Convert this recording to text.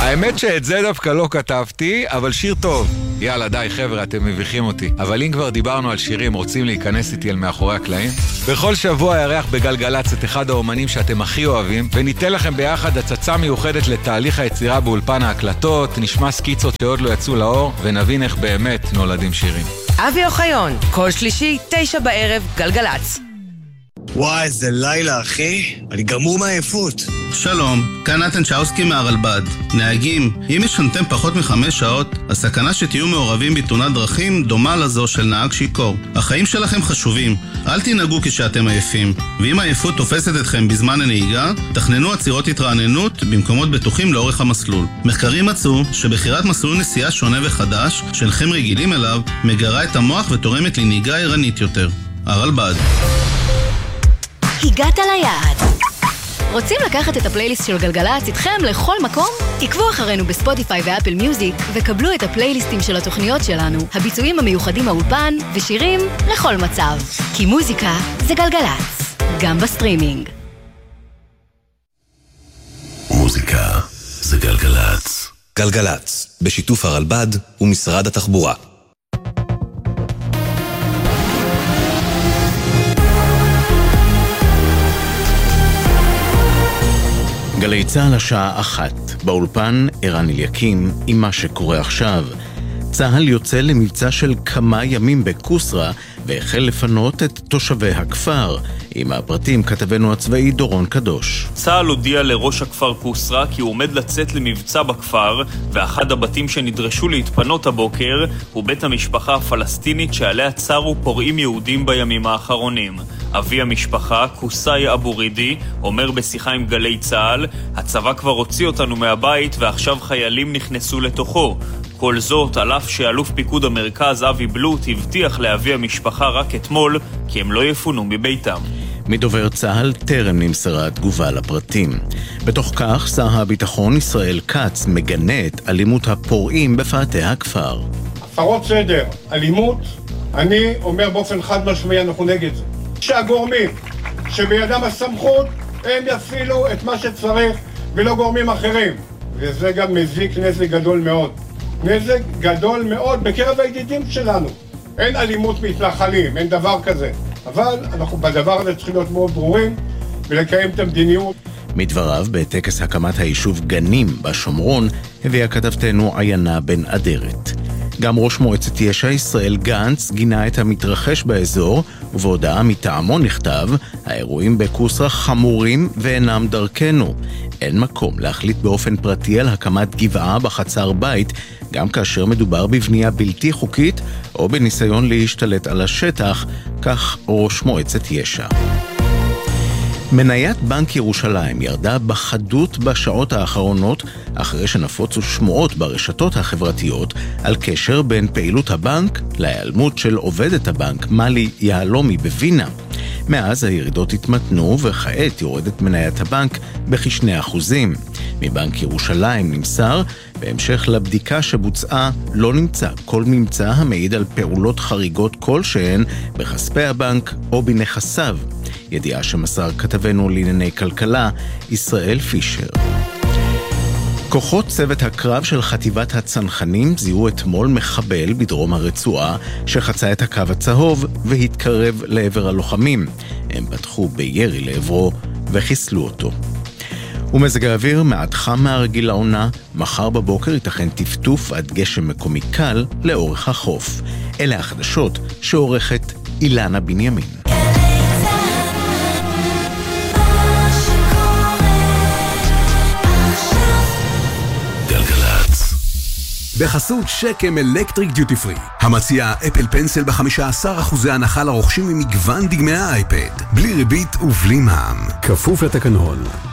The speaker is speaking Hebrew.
האמת שאת זה דווקא לא כתבתי, אבל שיר טוב. יאללה, די חבר'ה, אתם מביכים אותי. אבל אם כבר דיברנו על שירים, רוצים להיכנס איתי אל מאחורי הקלעים? בכל שבוע ירח בגלגלץ את אחד האומנים שאתם הכי אוהבים, וניתן לכם ביחד הצצה מיוחדת לתהליך היצירה באולפן ההקלטות, נשמע סקיצות שעוד לא יצאו לאור, ונבין איך באמת נולדים שירים. אבי אוחיון, כל שלישי, 9 בערב, גלגלץ. וואי, איזה לילה, אחי. אני גמור מהעייפות. שלום, כאן נתן צ'אוסקי מהרלב"ד. נהגים, אם ישנתם פחות מ5 שעות, הסכנה שתהיו מעורבים בתאונת דרכים דומה לזו של נהג שיכור. החיים שלכם חשובים, אל תנהגו כשאתם עייפים. ואם העייפות תופסת אתכם בזמן הנהיגה, תכננו עצירות התרעננות במקומות בטוחים לאורך המסלול. מחקרים מצאו שבחירת מסלול נסיעה שונה וחדש, שאינכם רגילים אליו, מגרה את המוח ותורמת לנהיגה ערנית יותר. הרלב"ד. הגעת ליעד. רוצים לקחת את הפלייליסט של גלגלץ איתכם לכל מקום? תקבו אחרינו בספוטיפיי ואפל מיוזיק וקבלו את הפלייליסטים של התוכניות שלנו, הביצועים המיוחדים מהאולפן ושירים לכל מצב. כי מוזיקה זה גלגלץ, גם בסטרימינג. מוזיקה זה גלגלץ. גלגלץ, בשיתוף הרלב"ד ומשרד התחבורה. גלי צהל השעה 1, באולפן ערן אליקים עם מה שקורה עכשיו. צהל יוצא למבצע של כמה ימים בקוסרה והחל לפנות את תושבי הכפר. עם הפרטים כתבנו הצבאי דורון קדוש. צהל הודיע לראש הכפר קוסרה כי הוא עומד לצאת למבצע בכפר, ואחד הבתים שנדרשו להתפנות הבוקר הוא בית המשפחה הפלסטינית שעליה צרו פורעים יהודים בימים האחרונים. אבי המשפחה, קוסאי אבו רידי, אומר בשיחה עם גלי צהל, הצבא כבר הוציא אותנו מהבית ועכשיו חיילים נכנסו לתוכו. כל זאת על אף שאלוף פיקוד המרכז אבי בלוט הבטיח לאבי המשפחה רק אתמול כי הם לא יפונו מביתם. מדובר צהל טרם נמסרה תגובה לפרטים. בתוך כך שר הביטחון ישראל כץ מגנה את אלימות הפורעים בפאתי הכפר. הפרות סדר, אלימות, אני אומר באופן חד משמעי אנחנו נגד זה. שהגורמים שבידם הסמכות הם יפעילו את מה שצריך ולא גורמים אחרים, וזה גם מזיק נזק גדול מאוד. נזק גדול מאוד בקרב הידידים שלנו. אין אלימות מתנחלים, אין דבר כזה. אבל אנחנו בדבר הזה צריכים להיות מאוד ברורים ולקיים את המדיניות. מדבריו בטקס הקמת היישוב גנים בשומרון הביאה כתבתנו עיינה בן אדרת. גם ראש מועצת יש"ע ישראל גנץ גינה את המתרחש באזור, ובהודעה מטעמו נכתב, האירועים בקוסרה חמורים ואינם דרכנו. אין מקום להחליט באופן פרטי על הקמת גבעה בחצר בית, גם כאשר מדובר בבנייה בלתי חוקית או בניסיון להשתלט על השטח, כך ראש מועצת יש"ע. מניית בנק ירושלים ירדה בחדות בשעות האחרונות אחרי שנפוצו שמועות ברשתות החברתיות על קשר בין פעילות הבנק להיעלמות של עובדת הבנק מלי יהלומי בווינה. מאז הירידות התמתנו וכעת יורדת מניית הבנק בכ2%. מבנק ירושלים נמסר, בהמשך לבדיקה שבוצעה לא נמצא כל ממצא המעיד על פעולות חריגות כלשהן בכספי הבנק או בנכסיו. ידיעה שמסר כתבנו לענייני כלכלה ישראל פישר. כוחות צוות הקרב של חטיבת הצנחנים זיהו אתמול מחבל בדרום הרצועה שחצה את הקו הצהוב והתקרב לעבר הלוחמים. הם פתחו בירי לעברו וחיסלו אותו. ומזג האוויר מעט חם מהרגיל לעונה, מחר בבוקר ייתכן טפטוף עד גשם מקומי קל לאורך החוף. אלה החדשות שעורכת אילנה בנימין. בחסות שקם אלקטריק דיוטי פרי, המציעה אפל פנסל ב15% הנחה לרוכשים ממגוון דגמי האייפד, בלי ריבית ובלי מע"מ. כפוף לתקנון.